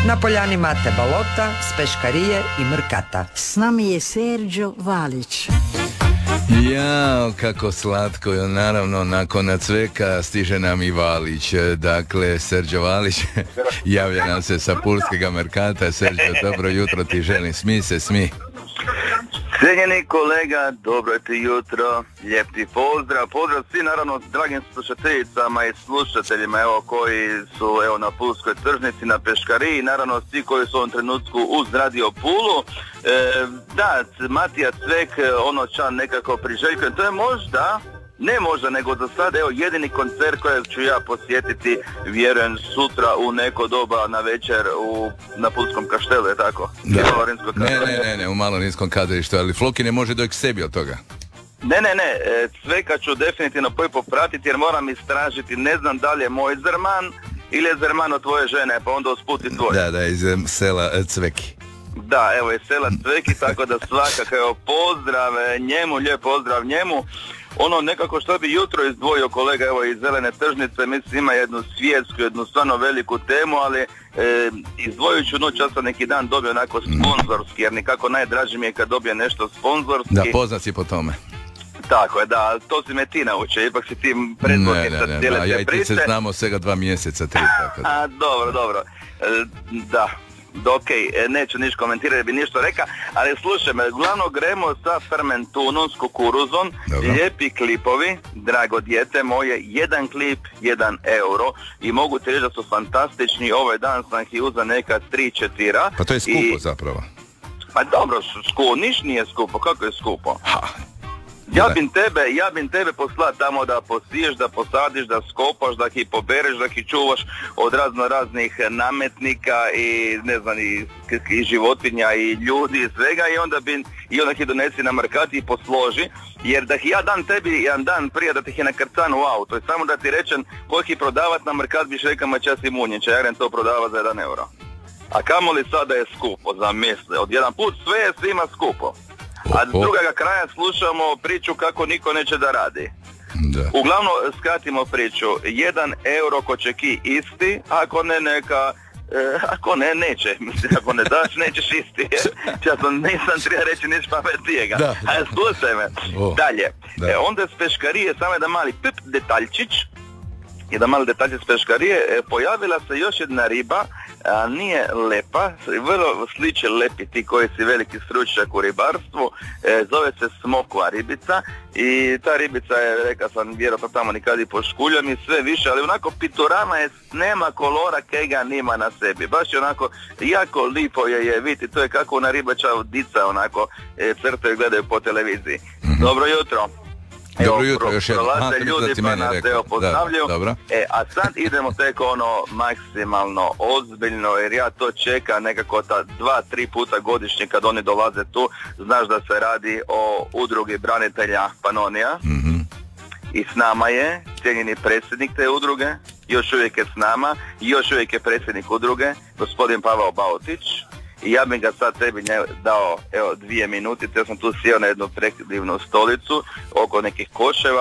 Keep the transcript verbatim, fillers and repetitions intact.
Na poljani Mate Balota, s Peškarije i Mrkata. S nami je Serđo Valić. Jao, kako slatko, naravno nakon Cveka stiže nam i Valić. Dakle, Serđo Valić javlja nam se sa pulskega Merkata. Serđo, dobro jutro ti želim, smi se, smi. Cijenjeni kolega, dobro ti jutro, lijep ti pozdrav, pozdrav svi naravno dragim slušateljicama i slušateljima evo koji su evo na Pulskoj tržnici, na Peškariji, naravno svi koji su u ovom trenutku uz Radio Pulu. E, da, Matija Cvek, ono čan nekako priželjkujem, to je možda, ne možda nego do sada, evo jedini koncert kojeg ću ja posjetiti, vjerujem sutra u neko doba na večer u, na Pulskom kaštelu, je tako? Da. Ne, ne, ne, ne, u Maloninskom kazalištu, ali Floki ne može doći k sebi od toga. Ne, ne, ne, Cveka ću definitivno poj popratiti jer moram istražiti, ne znam da li je moj Zerman ili je Zerman od tvoje žene, pa onda usput i tvoj. Da, da, iz sela Cveki. Da, evo je sela Cveki, tako da svakako evo pozdrav njemu, lijep pozdrav njemu. Ono nekako što bi jutro izdvojio kolega evo iz Zelene tržnice, mislim ima jednu svjetsku, jednu stvarno veliku temu, ali e, izdvojujući noć ja sam neki dan dobio onako sponzorski, jer nekako najdraže mi je kad dobije nešto sponzorski. Da, poznat si po tome. Tako je, da, to si me ti naučio, ipak si ti predvodnica cijele te priče. Ja i ti se znamo svega dva mjeseca, tri, tako da. A, dobro, dobro, e, da. Ok, neću niš komentirati, bi ništa reka, ali slušaj me, glavno gremo sa fermentunom, s kukuruzom, lijepi klipovi, drago dijete moje, jedan klip, jedan euro i mogu ti reći da su fantastični, ovaj dan sam ih uzeo neka tri četira. Pa to je skupo i, zapravo. Pa dobro, skupo, niš nije skupo, kako je skupo? Ha. Ja bih tebe, ja bih tebe poslao tamo da posiješ, da posadiš, da skopaš, da ih pobereš, da ih čuvaš od razno raznih nametnika i ne znam i, i životinja i ljudi i svega i onda bi i onda ih donesi na Merkati i posloži, jer da ih ja dam tebi jedan dan prije da ti ih je nakrcan u auto i samo da ti rečem kojih ih prodavat na Merkat biš rekao ma čas i munjenče, ja grem to prodava za jedan euro. A kamoli sada je skupo, za misle, od jedan put sve je svima skupo. A s drugoga kraja slušamo priču kako niko neće da radi. Da. Uglavnom skratimo priču, jedan euro ko će ki isti, ako ne neka, eh, ako ne neće, mislim ako ne daš nećeš isti. Ja sam nisam treba reći niš pametijega. A slušaj me, oh. Dalje, e, onda s Peškarije, samo jedan mali pip detaljčić, jedan mali detaljčić s Peškarije, e, pojavila se još jedna riba, a nije lepa, vrlo sliče lepi ti koji si veliki stručnjak u ribarstvu, e, zove se smokva ribica i ta ribica je, rekao sam, vjerojatno tamo nikad i poškuljam i sve više, ali onako piturama je, nema kolora kega nima na sebi, baš je onako, jako lipo je je vidjeti, to je kako ona ribača dica onako, e, crtaju gledaju po televiziji. Mm-hmm. Dobro jutro. Evo, dobro jutro, još jedno. Prolaze ljudi pa nas evo pozdravljaju. E, a sad idemo tek ono maksimalno ozbiljno, jer ja to čekam nekako ta dva, tri puta godišnje kad oni dolaze tu. Znaš da se radi o udrugi branitelja Panonija. Mm-hmm. I s nama je cijenjeni predsjednik te udruge, još uvijek je s nama, i još uvijek je predsjednik udruge, gospodin Pavao Baotić. I ja bih ga sad tebi dao evo dvije minutice, ja sam tu sjeo na jednu predivnu stolicu oko nekih koševa